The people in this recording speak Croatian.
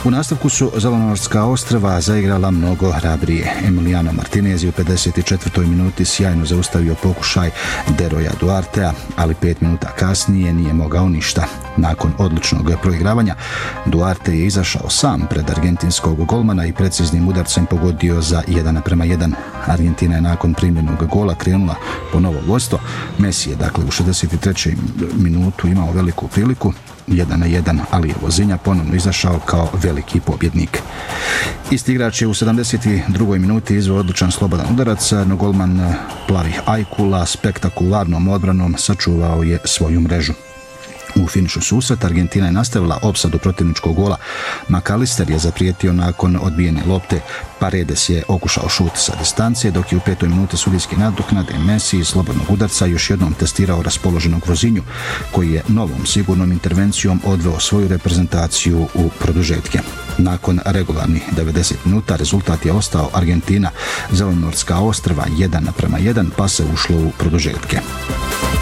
U nastavku su Zelenortska ostrva zaigrala mnogo hrabrije. Emiliano Martinez je u 54. minuti sjajno zaustavio pokušaj Deroja Duartea, ali 5 minuta kasnije nije mogao ništa. Nakon odličnog proigravanja, Duarte je izašao sam pred argentinskog golmana i preciznim udarcem pogodio za 1:1. Argentina je nakon primljenog gola krenula po novo vodstvo. Messi je dakle u 63. minutu imao veliku priliku, 1:1, ali je Vozinja ponovno izašao kao veliki pobjednik. Isti igrač je u 72. minuti izveo odličan slobodan udarac, no golman plavih Ajkula spektakularnom odbranom sačuvao je svoju mrežu. U finišu susreta Argentina je nastavila opsadu protivničkog gola. McAllister je zaprijetio nakon odbijene lopte. Paredes je okušao šut sa distancije, dok je u 5. minuti sudijski nadoknade Messi iz slobodnog udarca još jednom testirao raspoloženog Vozinju, koji je novom sigurnom intervencijom odveo svoju reprezentaciju u produžetke. Nakon regularnih 90 minuta rezultat je ostao Argentina, Zelenortska ostrva 1:1, pa se ušlo u produžetke.